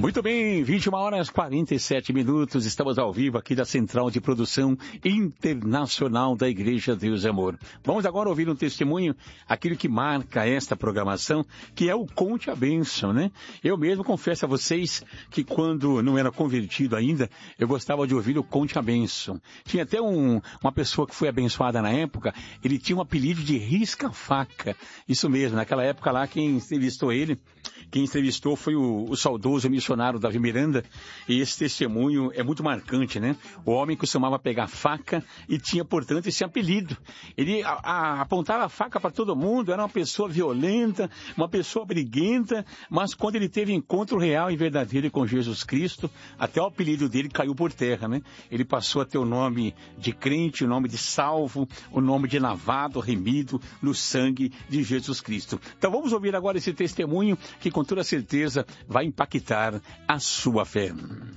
Muito bem, 21h47, estamos ao vivo aqui da Central de Produção Internacional da Igreja Deus e Amor. Vamos agora ouvir um testemunho, aquilo que marca esta programação, que é o Conte a Bênção, né? Eu mesmo confesso a vocês que quando não era convertido ainda, eu gostava de ouvir o Conte a Bênção. Tinha até uma pessoa que foi abençoada na época, ele tinha um apelido de Risca-Faca. Isso mesmo, naquela época lá, quem entrevistou foi o saudoso missionário Davi Miranda, e esse testemunho é muito marcante, né? O homem costumava pegar faca e tinha, portanto, esse apelido. Ele apontava a faca para todo mundo, era uma pessoa violenta, uma pessoa briguenta, mas quando ele teve encontro real e verdadeiro com Jesus Cristo, até o apelido dele caiu por terra, né? Ele passou a ter o nome de crente, o nome de salvo, o nome de lavado, remido no sangue de Jesus Cristo. Então vamos ouvir agora esse testemunho que com toda certeza vai impactar a sua fé.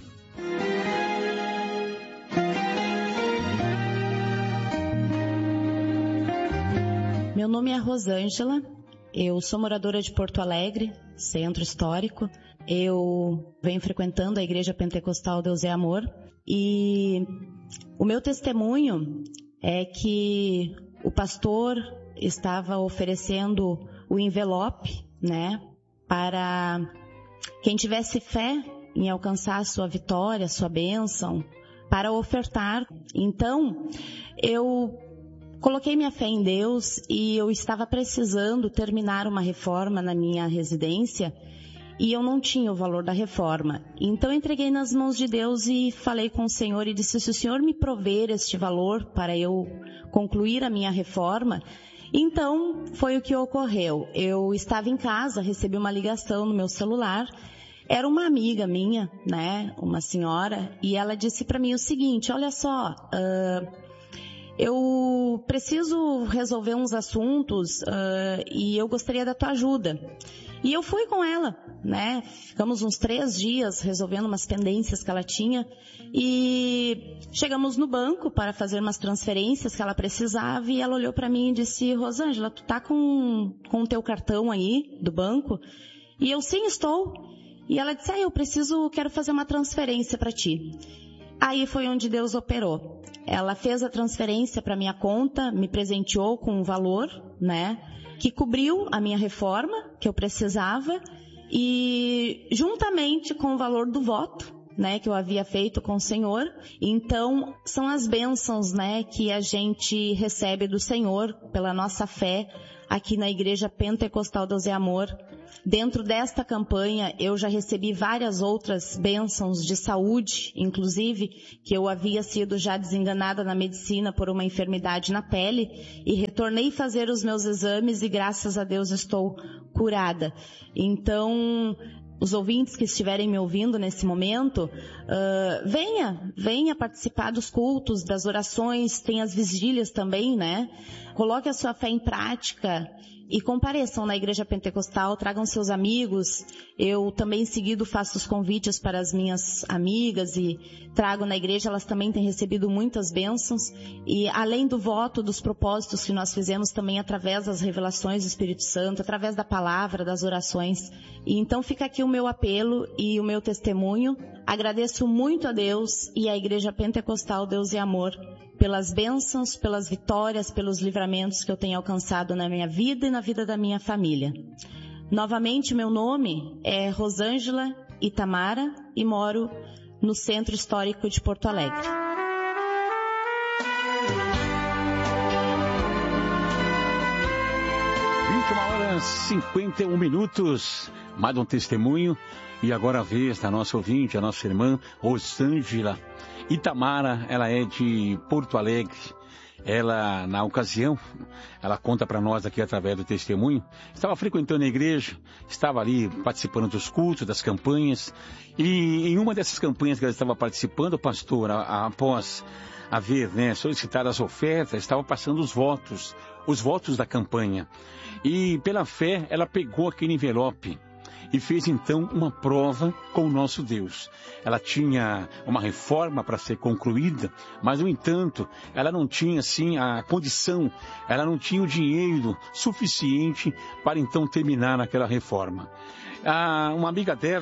Meu nome é Rosângela, eu sou moradora de Porto Alegre, centro histórico. Eu venho frequentando a Igreja Pentecostal Deus é Amor e o meu testemunho é que o pastor estava oferecendo o envelope, né, para quem tivesse fé em alcançar a sua vitória, a sua bênção, para ofertar. Então, eu coloquei minha fé em Deus e eu estava precisando terminar uma reforma na minha residência e eu não tinha o valor da reforma. Então, eu entreguei nas mãos de Deus e falei com o Senhor e disse, se o Senhor me prover este valor para eu concluir a minha reforma, então, foi o que ocorreu. Eu estava em casa, recebi uma ligação no meu celular. Era uma amiga minha, né, uma senhora, e ela disse para mim o seguinte, olha só, eu preciso resolver uns assuntos e eu gostaria da tua ajuda. E eu fui com ela, né? Ficamos uns 3 dias resolvendo umas pendências que ela tinha e chegamos no banco para fazer umas transferências que ela precisava e ela olhou para mim e disse, Rosângela, tu tá com o teu cartão aí do banco? E eu, sim, estou. E ela disse, quero fazer uma transferência para ti. Aí foi onde Deus operou. Ela fez a transferência para minha conta, me presenteou com um valor, né, que cobriu a minha reforma que eu precisava e juntamente com o valor do voto, né, que eu havia feito com o Senhor. Então, são as bênçãos, né, que a gente recebe do Senhor pela nossa fé aqui na Igreja Pentecostal Deus é Amor. Dentro desta campanha, eu já recebi várias outras bênçãos de saúde, inclusive, que eu havia sido já desenganada na medicina por uma enfermidade na pele e retornei fazer os meus exames e graças a Deus estou curada. Então, os ouvintes que estiverem me ouvindo nesse momento, venha participar dos cultos, das orações, tem as vigílias também, né? Coloque a sua fé em prática e compareçam na Igreja Pentecostal, tragam seus amigos. Eu também, em seguida, faço os convites para as minhas amigas e trago na igreja, elas também têm recebido muitas bênçãos. E além do voto, dos propósitos que nós fizemos também através das revelações do Espírito Santo, através da palavra, das orações. E então fica aqui o meu apelo e o meu testemunho. Agradeço muito a Deus e à Igreja Pentecostal Deus e Amor pelas bênçãos, pelas vitórias, pelos livramentos que eu tenho alcançado na minha vida e na vida da minha família. Novamente, meu nome é Rosângela Itamara e moro no Centro Histórico de Porto Alegre. Horas 51 minutos, mais um testemunho, e agora a vez da nossa ouvinte, a nossa irmã Rosângela Itamara. Ela é de Porto Alegre. Ela, na ocasião, ela conta para nós aqui através do testemunho, estava frequentando a igreja, estava ali participando dos cultos, das campanhas, e em uma dessas campanhas que ela estava participando, o pastor, após haver, solicitado as ofertas, estava passando os votos da campanha. E pela fé, ela pegou aquele envelope e fez então uma prova com o nosso Deus. Ela tinha uma reforma para ser concluída, mas no entanto, ela não tinha assim a condição, ela não tinha o dinheiro suficiente para então terminar aquela reforma. Uma amiga dela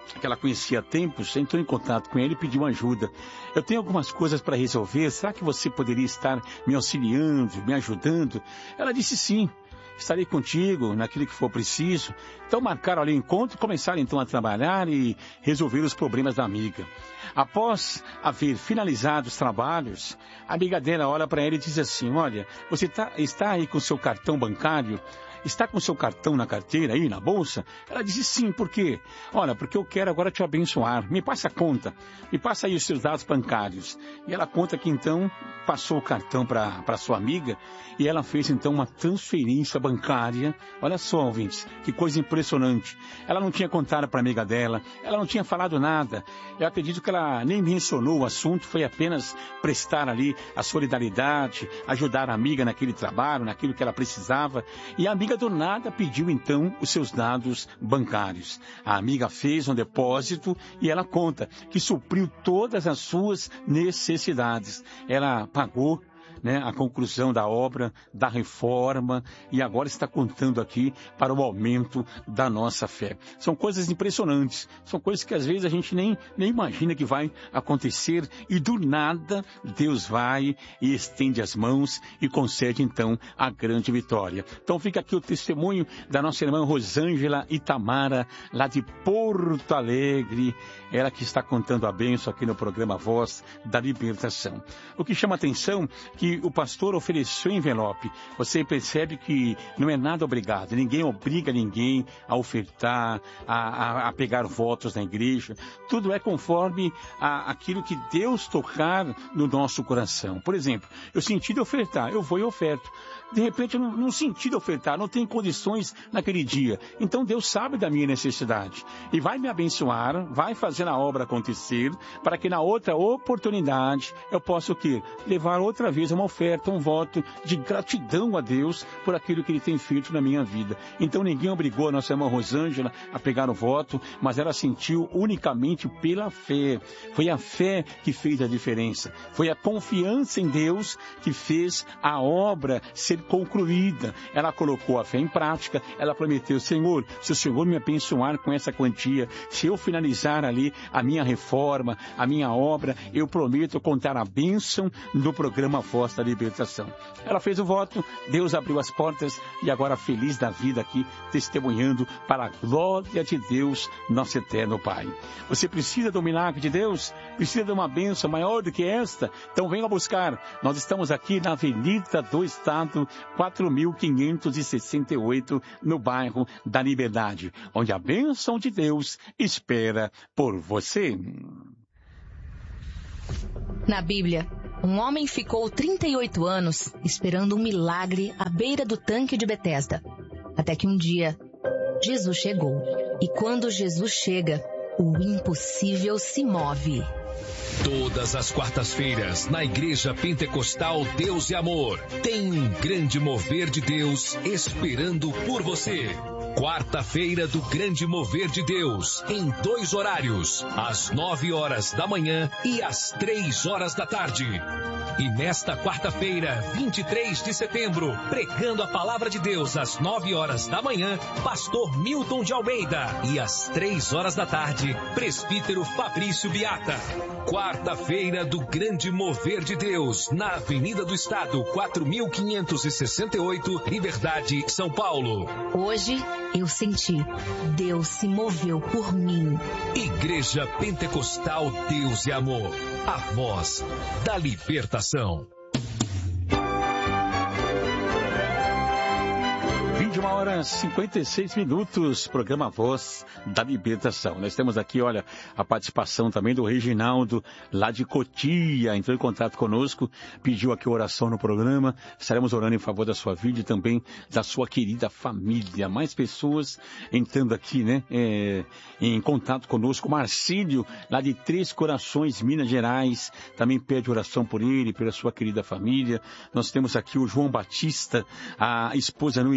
que ela conhecia há tempos, entrou em contato com ele e pediu ajuda. Eu tenho algumas coisas para resolver, será que você poderia estar me auxiliando, me ajudando? Ela disse sim. Estarei contigo naquilo que for preciso. Então marcaram ali o encontro e começaram então a trabalhar e resolver os problemas da amiga. Após haver finalizado os trabalhos, a amiga dela olha para ela e diz assim, olha, você está aí com o seu cartão bancário? Está com o seu cartão na carteira aí, na bolsa? Ela disse sim, por quê? Olha, porque eu quero agora te abençoar. Me passa a conta, me passa aí os seus dados bancários. E ela conta que então passou o cartão para sua amiga e ela fez então uma transferência bancária. Olha só, ouvintes, que coisa impressionante. Ela não tinha contado para a amiga dela, ela não tinha falado nada. Eu acredito que ela nem mencionou o assunto, foi apenas prestar ali a solidariedade, ajudar a amiga naquele trabalho, naquilo que ela precisava. E a amiga do nada pediu então os seus dados bancários. A amiga fez um depósito e ela conta que supriu todas as suas necessidades. Ela pagou, né, a conclusão da obra, da reforma, e agora está contando aqui para o aumento da nossa fé. São coisas impressionantes, são coisas que às vezes a gente nem imagina que vai acontecer e do nada Deus vai e estende as mãos e concede então a grande vitória. Então fica aqui o testemunho da nossa irmã Rosângela Itamara, lá de Porto Alegre, ela que está contando a bênção aqui no programa Voz da Libertação. O que chama atenção que o pastor ofereceu envelope. Você percebe que não é nada obrigado. Ninguém obriga ninguém a ofertar, a pegar votos na igreja. Tudo é conforme aquilo que Deus tocar no nosso coração. Por exemplo, eu senti de ofertar, eu vou e oferto. De repente eu não senti de ofertar, não tenho condições naquele dia. Então Deus sabe da minha necessidade e vai me abençoar, vai fazer a obra acontecer, para que na outra oportunidade eu possa o quê? Levar outra vez uma oferta, um voto de gratidão a Deus por aquilo que Ele tem feito na minha vida. Então ninguém obrigou a nossa irmã Rosângela a pegar o voto, mas ela sentiu unicamente pela fé. Foi a fé que fez a diferença. Foi a confiança em Deus que fez a obra ser concluída. Ela colocou a fé em prática, ela prometeu, Senhor, se o Senhor me abençoar com essa quantia, se eu finalizar ali a minha reforma, a minha obra, eu prometo contar a bênção do programa Voz da Libertação. Ela fez o voto, Deus abriu as portas e agora feliz da vida aqui, testemunhando para a glória de Deus, nosso eterno Pai. Você precisa do milagre de Deus? Precisa de uma bênção maior do que esta? Então venha buscar. Nós estamos aqui na Avenida do Estado, 4.568, no bairro da Liberdade, onde a bênção de Deus espera por você. Na Bíblia, um homem ficou 38 anos esperando um milagre à beira do tanque de Betesda. Até que um dia, Jesus chegou. E quando Jesus chega, o impossível se move. Todas as quartas-feiras, na Igreja Pentecostal Deus e Amor, tem um grande mover de Deus esperando por você. Quarta-feira do Grande Mover de Deus, em 2 horários, às 9 horas da manhã e às 3 horas da tarde. E nesta quarta-feira, 23 de setembro, pregando a palavra de Deus às 9 horas da manhã, pastor Milton de Almeida. E às 3 horas da tarde, presbítero Fabrício Biata. Quarta-feira do Grande Mover de Deus, na Avenida do Estado, 4.568, Liberdade, São Paulo. Hoje, eu senti, Deus se moveu por mim. Igreja Pentecostal Deus e Amor, a voz da libertação. 21h56, programa Voz da Libertação. Nós temos aqui, olha, a participação também do Reginaldo, lá de Cotia, entrou em contato conosco, pediu aqui oração no programa, estaremos orando em favor da sua vida e também da sua querida família. Mais pessoas entrando aqui, né, em contato conosco. Marcílio, lá de Três Corações, Minas Gerais, também pede oração por ele, pela sua querida família. Nós temos aqui o João Batista, a esposa Noemi, de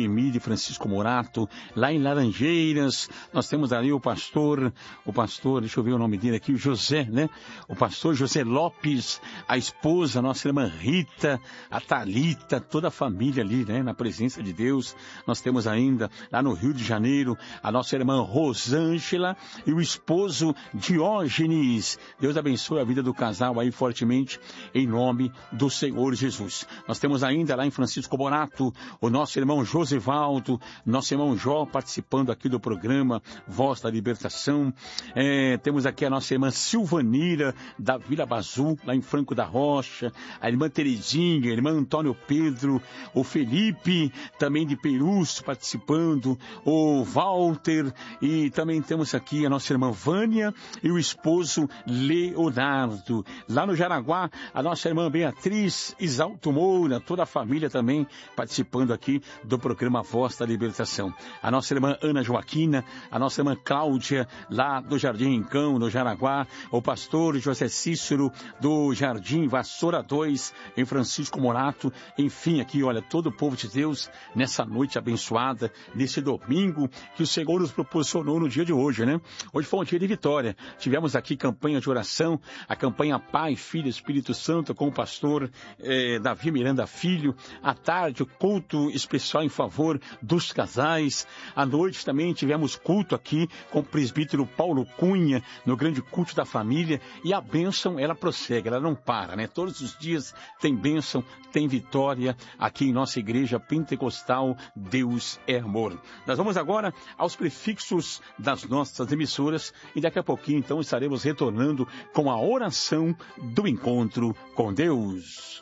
Francisco Morato, lá em Laranjeiras, nós temos ali o pastor, deixa eu ver o nome dele aqui, o José, né? O pastor José Lopes, a esposa, nossa irmã Rita, a Thalita, toda a família ali, né? Na presença de Deus. Nós temos ainda, lá no Rio de Janeiro, a nossa irmã Rosângela e o esposo Diógenes. Deus abençoe a vida do casal aí fortemente, em nome do Senhor Jesus. Nós temos ainda lá em Francisco Morato, o nosso irmão Josivaldo, nosso irmão Jó participando aqui do programa Voz da Libertação. Temos aqui a nossa irmã Silvanira, da Vila Bazu, lá em Franco da Rocha, a irmã Terezinha, a irmã Antônio Pedro, o Felipe, também de Perus, participando, o Walter, e também temos aqui a nossa irmã Vânia e o esposo Leonardo. Lá no Jaraguá, a nossa irmã Beatriz Isalto Moura, toda a família também participando aqui do programa Voz da Libertação. A nossa irmã Ana Joaquina, a nossa irmã Cláudia, lá do Jardim Rincão, no Jaraguá, o pastor José Cícero, do Jardim Vassoura 2, em Francisco Morato, enfim, aqui, olha, todo o povo de Deus, nessa noite abençoada, nesse domingo, que o Senhor nos proporcionou no dia de hoje, né? Hoje foi um dia de vitória. Tivemos aqui campanha de oração, a campanha Pai, Filho, Espírito Santo, com o pastor Davi Miranda Filho. À tarde, o culto especial em favor dos casais. À noite também tivemos culto aqui com o presbítero Paulo Cunha, no grande culto da família. E a bênção, ela prossegue, ela não para, né? Todos os dias tem bênção, tem vitória aqui em nossa igreja pentecostal. Deus é amor. Nós vamos agora aos prefixos das nossas emissoras e daqui a pouquinho, então, estaremos retornando com a oração do encontro com Deus.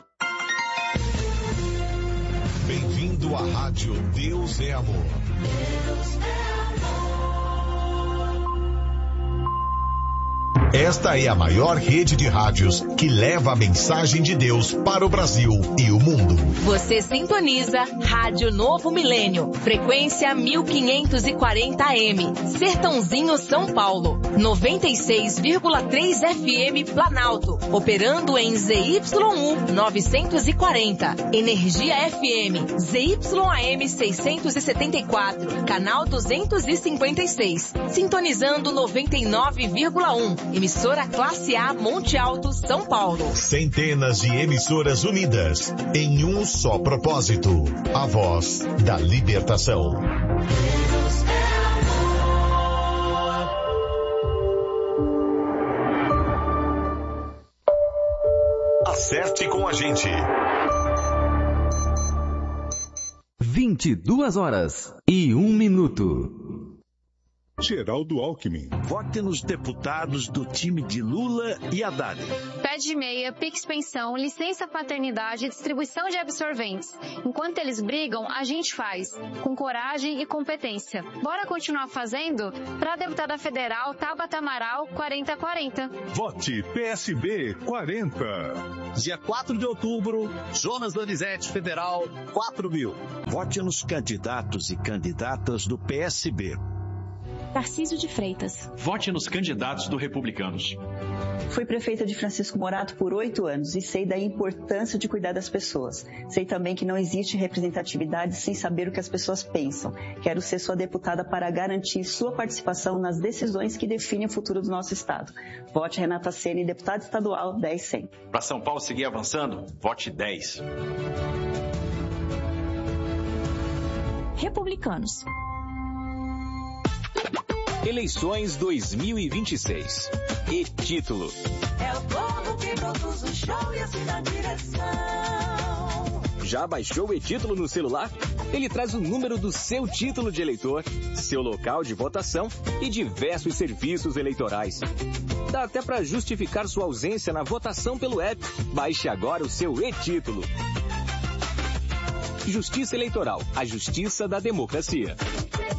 Bem-vindo à Rádio Deus é Amor. Deus é amor. Esta é a maior rede de rádios que leva a mensagem de Deus para o Brasil e o mundo. Você sintoniza Rádio Novo Milênio, frequência 1540 AM, Sertãozinho, São Paulo, 96,3 FM Planalto, operando em ZYU 940, Energia FM, ZYAM 674, canal 256, sintonizando 99,1. Emissora Classe A, Monte Alto, São Paulo. Centenas de emissoras unidas em um só propósito. A voz da libertação. Deus é amor. Acerte com a gente. 22h01. Geraldo Alckmin. Vote nos deputados do time de Lula e Haddad. Pede meia, Pix Pensão, licença paternidade e distribuição de absorventes. Enquanto eles brigam, a gente faz, com coragem e competência. Bora continuar fazendo? Para a deputada federal Tabata Amaral, 4040. Vote PSB 40. Dia 4 de outubro, Jonas Donizete Federal, 4.000. Vote nos candidatos e candidatas do PSB. Tarcísio de Freitas. Vote nos candidatos do Republicanos. Fui prefeita de Francisco Morato por 8 anos e sei da importância de cuidar das pessoas. Sei também que não existe representatividade sem saber o que as pessoas pensam. Quero ser sua deputada para garantir sua participação nas decisões que definem o futuro do nosso estado. Vote Renata Ceni, deputada estadual 10-100. Para São Paulo seguir avançando, vote 10. Republicanos. Eleições 2026. E título. É o povo que produz o show e assim na direção. Já baixou o e-título no celular? Ele traz o número do seu título de eleitor, seu local de votação e diversos serviços eleitorais. Dá até para justificar sua ausência na votação pelo app. Baixe agora o seu e-título. Justiça Eleitoral, a justiça da democracia.